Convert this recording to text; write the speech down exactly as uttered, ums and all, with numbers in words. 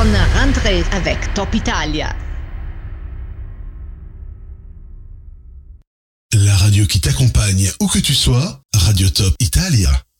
Bonne rentrée avec Top Italia. La radio qui t'accompagne où que tu sois, Radio Top Italia.